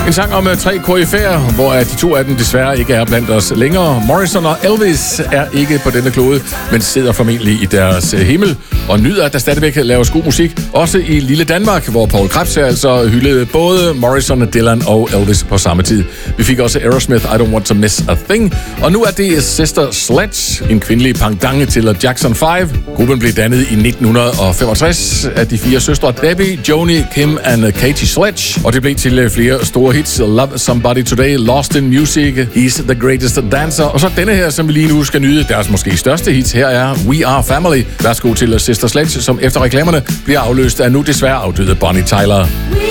En sang om tre koryfærer, hvor de to af dem desværre ikke er blandt os længere. Morrison og Elvis er ikke på denne klode, men sidder formentlig i deres himmel og nyder, at der stadigvæk laves god musik. Også i lille Danmark, hvor Poul Krebs altså hyldede både Morrison, Dylan og Elvis på samme tid. Vi fik også Aerosmith, I Don't Want To Miss A Thing. Og nu er det Sister Sledge, en kvindelig pendant til Jackson 5. Gruppen blev dannet i 1965 af de fire søstre Debbie, Joni, Kim og Katie Sledge. Og det blev til flere store hits. Love Somebody Today, Lost in Music, He's the Greatest Dancer. Og så denne her, som vi lige nu skal nyde. Deres måske største hit her er We Are Family. Værsgo til Sister Sledge, som efter reklamerne bliver afløst af nu desværre afdøde Bonnie Tyler.